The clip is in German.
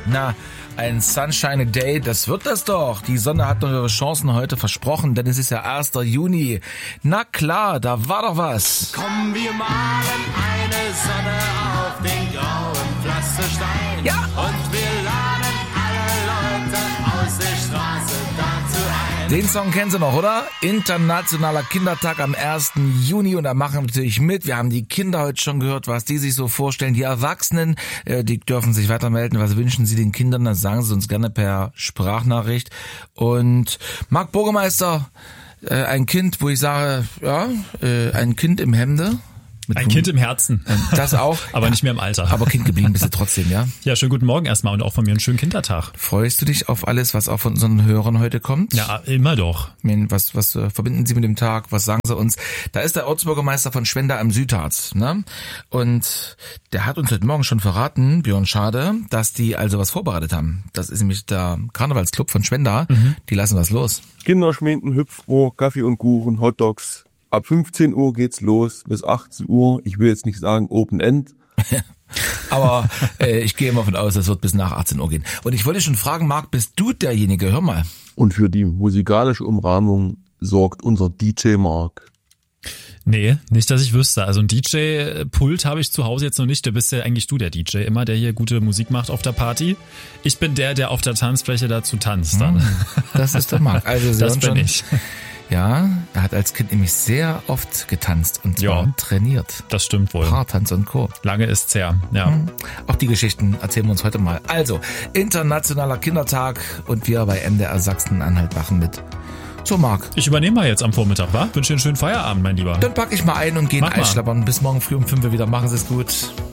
Na, ein Sunshine Day, das wird das doch. Die Sonne hat noch ihre Chancen heute versprochen, denn es ist ja 1. Juni. Na klar, da war doch was. Komm, wir malen eine Sonne auf den grauen Pflasterstein. Ja. Und wir laden alle Leute aus der Straße dazu ein. Den Song kennen Sie noch, oder? Internationaler Kindertag am 1. Juni und da machen wir natürlich mit. Wir haben die Kinder heute schon gehört, was die sich so vorstellen. Die Erwachsenen, die dürfen sich weitermelden. Was wünschen Sie den Kindern? Dann sagen Sie uns gerne per Sprachnachricht. Und Marc Burgermeister, ein Kind, wo ich sage, ja, ein Kind im Hemde. Ein Kind im Herzen. Das auch. Aber nicht mehr im Alter. Aber Kind geblieben bist du trotzdem, ja? Ja, schönen guten Morgen erstmal und auch von mir einen schönen Kindertag. Freust du dich auf alles, was auch von unseren Hörern heute kommt? Ja, immer doch. Was verbinden Sie mit dem Tag? Was sagen Sie uns? Da ist der Ortsbürgermeister von Schwenda am Südharz, ne? Und der hat uns heute Morgen schon verraten, Björn Schade, dass die also was vorbereitet haben. Das ist nämlich der Karnevalsclub von Schwenda. Die lassen was los. Kinderschminken, Hüpfrohr, Kaffee und Kuchen, Hotdogs. Ab 15 Uhr geht's los bis 18 Uhr. Ich will jetzt nicht sagen Open End. Aber ich gehe immer von aus, das wird bis nach 18 Uhr gehen. Und ich wollte schon fragen, Marc, bist du derjenige? Hör mal. Und für die musikalische Umrahmung sorgt unser DJ Marc. Nee, nicht, dass ich wüsste. Also ein DJ-Pult habe ich zu Hause jetzt noch nicht. Du bist ja eigentlich der DJ immer, der hier gute Musik macht auf der Party. Ich bin der auf der Tanzfläche dazu tanzt dann. Das ist der Marc. Also das bin ich. Ja, er hat als Kind nämlich sehr oft getanzt und zwar trainiert. Das stimmt wohl. Paartanz und Co. Lange ist's her, ja. Auch die Geschichten erzählen wir uns heute mal. Also, Internationaler Kindertag und wir bei MDR Sachsen-Anhalt machen mit. So, Marc. Ich übernehme mal jetzt am Vormittag, wa? Wünsche dir einen schönen Feierabend, mein Lieber. Dann pack ich mal ein und gehe Mach Eis schlabbern. Bis morgen früh um 5 Uhr wieder. Machen Sie es gut.